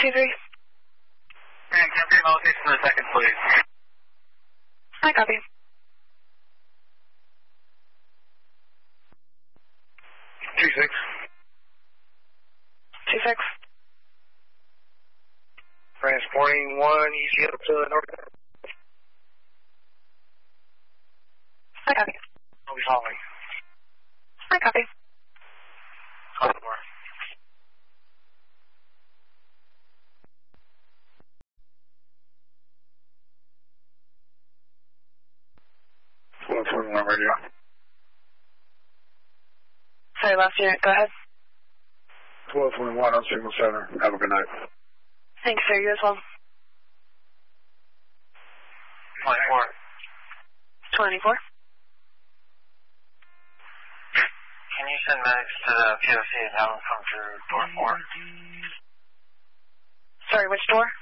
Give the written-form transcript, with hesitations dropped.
2-3. And campaign location in a second, please. I copy. 2-6. 2-6. Transporting 1, easy up to the north. I copy. I'll be following. I copy. Copy more. Radio. Sorry, last unit, go ahead. 1221 on Signal Center. Have a good night. Thanks, sir. You as well. 24. 24. Can you send medics to the POC and have them come through door 4? Sorry, which door?